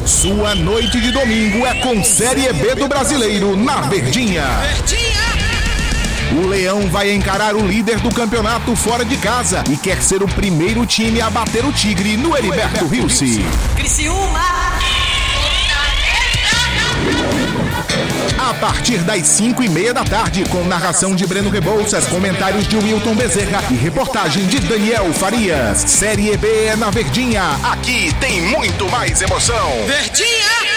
Sua noite de domingo é com Série B do Brasileiro na Verdinha. O Leão vai encarar o líder do campeonato fora de casa e quer ser o primeiro time a bater o Tigre no Heriberto Rilse. Criciúma! A partir das 5:30 da tarde, com narração de Breno Rebouças, comentários de Wilton Bezerra e reportagem de Daniel Farias. Série B é na Verdinha. Aqui tem muito mais emoção. Verdinha!